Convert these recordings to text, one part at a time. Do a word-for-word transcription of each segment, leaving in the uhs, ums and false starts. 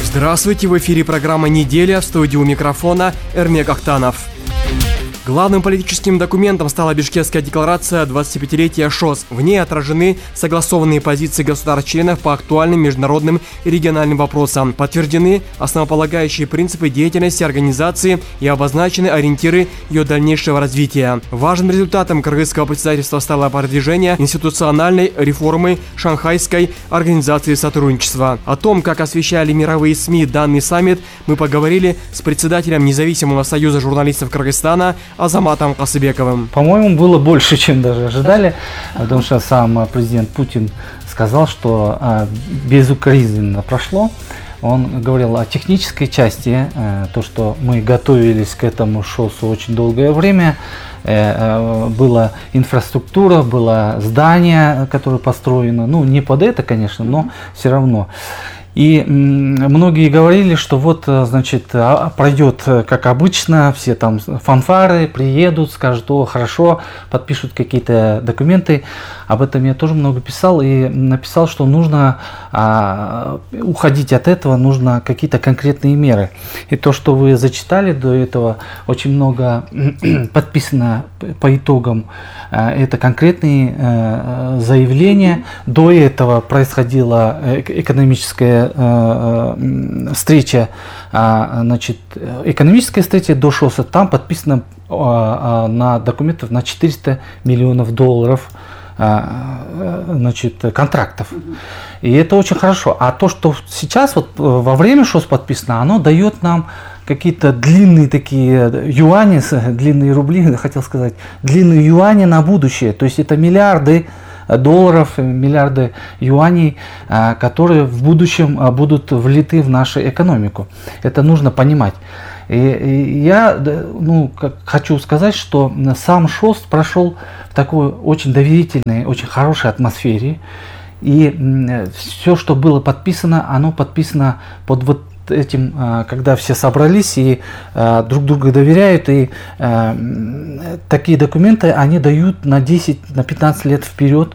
Здравствуйте, в эфире программа «Неделя», в студии у микрофона Эрмек Ахтанов. Главным политическим документом стала Бишкекская декларация двадцатипятилетия ШОС. В ней отражены согласованные позиции государств-членов по актуальным международным и региональным вопросам. Подтверждены основополагающие принципы деятельности организации и обозначены ориентиры ее дальнейшего развития. Важным результатом кыргызского председательства стало продвижение институциональной реформы Шанхайской организации сотрудничества. О том, как освещали мировые СМИ данный саммит, мы поговорили с председателем Независимого союза журналистов Кыргызстана Азаматом Касыбековым. По-моему, было больше, чем даже ожидали, потому что сам президент Путин сказал, что а, безукоризненно прошло. Он говорил о технической части, а, то, что мы готовились к этому ШОСу очень долгое время. Была инфраструктура, было здание, которое построено, ну не под это, конечно, но все равно. И многие говорили, что вот, значит, пройдет как обычно, все там фанфары приедут, скажут: о, хорошо, подпишут какие-то документы. Об этом я тоже много писал и написал, что нужно а, уходить от этого, нужно какие-то конкретные меры. И то, что вы зачитали до этого, очень много подписано по итогам. Это конкретные а, заявления. До этого происходила экономическая встреча, значит, экономическая встреча до ШОСа, там подписано на документах на четыреста миллионов долларов, значит, контрактов. И это очень хорошо. А то, что сейчас вот во время ШОС подписано, оно дает нам какие-то длинные такие юани, длинные рубли, хотел сказать, длинные юани на будущее. То есть это миллиарды долларов, миллиарды юаней, которые в будущем будут влиты в нашу экономику. Это нужно понимать. И, и я ну, как, хочу сказать, что сам ШОС прошел в такой очень доверительной, очень хорошей атмосфере. И все, что было подписано, оно подписано под вот этим, когда все собрались и друг друга доверяют, и такие документы они дают на десять, на пятнадцать лет вперед,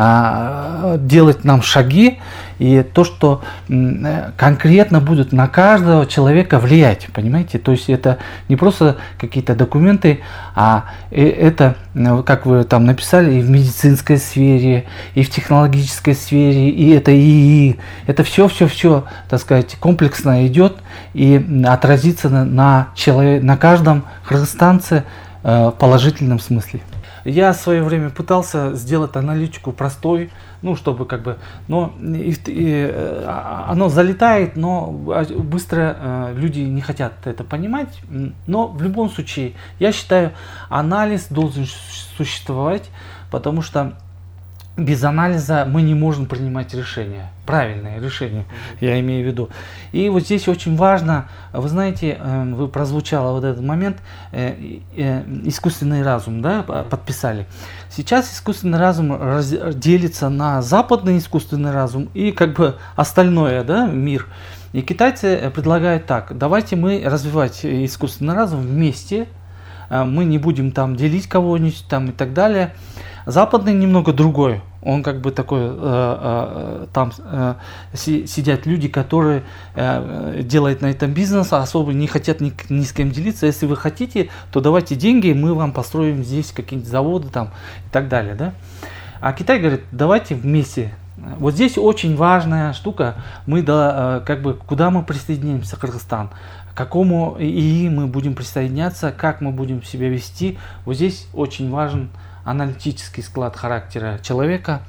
делать нам шаги, и то, что конкретно будет на каждого человека влиять, понимаете? То есть это не просто какие-то документы, а это, как вы там написали, и в медицинской сфере, и в технологической сфере, и это ИИ, это все-все-все, так сказать, комплексно идет и отразится на, на, человек, на каждом кыргызстанце в положительном смысле. Я в свое время пытался сделать аналитику простой, ну, чтобы как бы, но и, и, оно залетает, но быстро э, люди не хотят это понимать. Но в любом случае, я считаю, анализ должен существовать, потому что без анализа мы не можем принимать решения, правильное решение, я имею в виду. И вот здесь очень важно, вы знаете, вы прозвучало вот этот момент, искусственный разум, да, подписали. Сейчас искусственный разум делится на западный искусственный разум и как бы остальное, да, мир. И китайцы предлагают так: давайте мы развивать искусственный разум вместе, мы не будем там делить кого-нибудь там и так далее. Западный немного другой, он как бы такой, э, э, там э, си, сидят люди, которые э, делают на этом бизнес, а особо не хотят ни, ни с кем делиться. Если вы хотите, то давайте деньги, мы вам построим здесь какие-нибудь заводы там и так далее, да. А Китай говорит: давайте вместе. Вот здесь очень важная штука, мы да, как бы, куда мы присоединимся, Кыргызстан, к какому ИИ мы будем присоединяться, как мы будем себя вести. Вот здесь очень важен аналитический склад характера человека.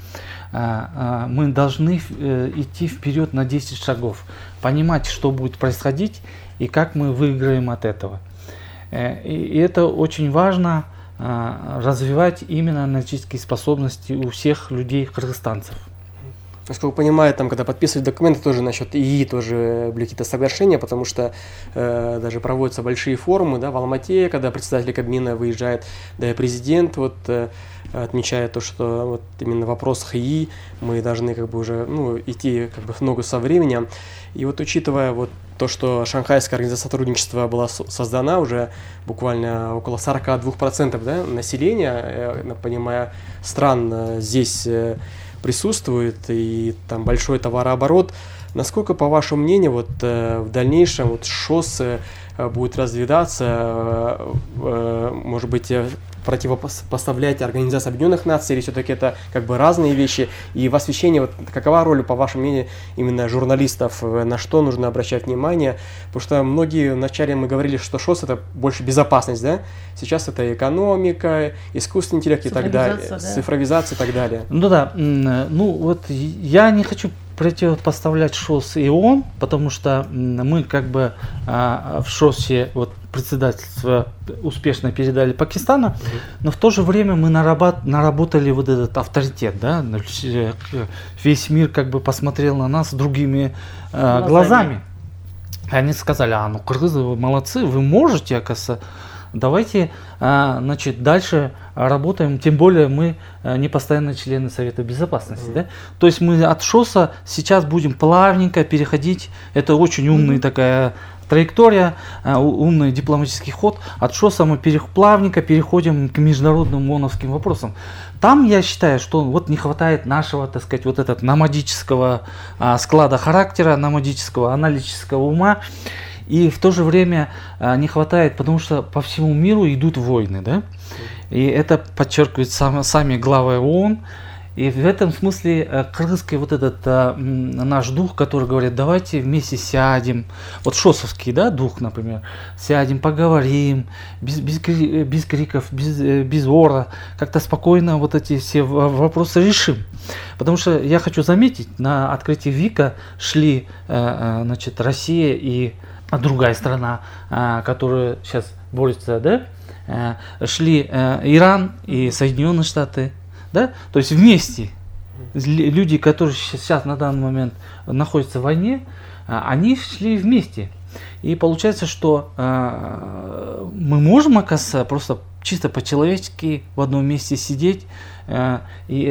Мы должны идти вперед на десять шагов, понимать, что будет происходить и как мы выиграем от этого. И это очень важно, развивать именно аналитические способности у всех людей, кыргызстанцев. Насколько понимаю, там, когда подписывают документы, тоже насчет ИИ тоже были какие-то соглашения, потому что э, даже проводятся большие форумы, да, в Алмате, когда председатель Кабмина выезжает, да и президент вот, э, отмечает то, что вот именно в вопросах ИИ мы должны как бы уже ну, идти как бы в ногу со временем. И вот учитывая вот то, что Шанхайская организация сотрудничества была создана уже буквально около сорок два процента да, населения, я понимаю, стран здесь присутствует, и там большой товарооборот. Насколько, по вашему мнению, вот в дальнейшем вот ШОС будет развиваться, может быть, противопоставлять Организации Объединенных Наций, или все-таки это как бы разные вещи? И в освещении, вот, какова роль, по вашему мнению, именно журналистов, на что нужно обращать внимание? Потому что многие, вначале мы говорили, что ШОС это больше безопасность, да? Сейчас это экономика, искусственный интеллект и так далее, да? цифровизация и так далее. Ну да, ну вот я не хочу противопоставлять ШОС и ООН, потому что мы как бы а, в ШОСе вот председательство успешно передали Пакистану, mm-hmm. но в то же время мы наработ- наработали вот этот авторитет, да, весь мир как бы посмотрел на нас другими а, глазами. глазами. И они сказали: а ну кыргызы, вы молодцы, вы можете, оказывается. Давайте, значит, дальше работаем, тем более мы не постоянные члены Совета Безопасности. Mm-hmm. Да? То есть мы от ШОСа сейчас будем плавненько переходить, это очень умная mm-hmm. такая траектория, умный дипломатический ход. От ШОСа мы перех, плавненько переходим к международным ООНовским вопросам. Там я считаю, что вот не хватает нашего, так сказать, вот этого номадического а, склада характера, номадического аналитического ума. И в то же время а, не хватает, потому что по всему миру идут войны, да? И это подчеркивают сам, сами главы ООН. И в этом смысле а, кыргызский вот этот а, наш дух, который говорит: давайте вместе сядем, вот шосовский, да, дух, например, сядем, поговорим, без, без, без криков, без, без ора, как-то спокойно вот эти все вопросы решим. Потому что я хочу заметить, на открытии ВИКа шли а, значит, Россия и а другая страна, а, которая сейчас борется, да, а, шли а, Иран и Соединенные Штаты, да, то есть вместе. Люди, которые сейчас на данный момент находятся в войне, а, они шли вместе. И получается, что а, мы можем, оказывается, просто чисто по-человечески в одном месте сидеть, а, и